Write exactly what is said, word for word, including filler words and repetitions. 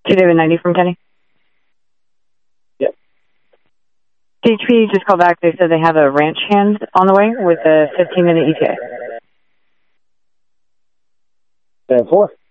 two David ninety from Kenny. Yep. C H P just called back. They said they have a ranch hand on the way with a fifteen minute E T A. ten four.